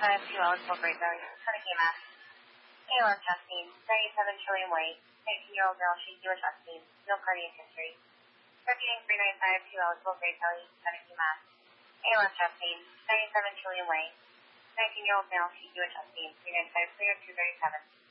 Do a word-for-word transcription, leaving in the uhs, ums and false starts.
five two eligible great value. Clinic E M S. A L S testing. ninety-seven trillion weight. nineteen-year-old male. She's U S testing. No cardiac history. thirteen three nine five two eligible great value. Clinic E M S. A L S testing. ninety-seven trillion weight. nineteen-year-old male. She's U S testing. three nine five clear two thirty-seven.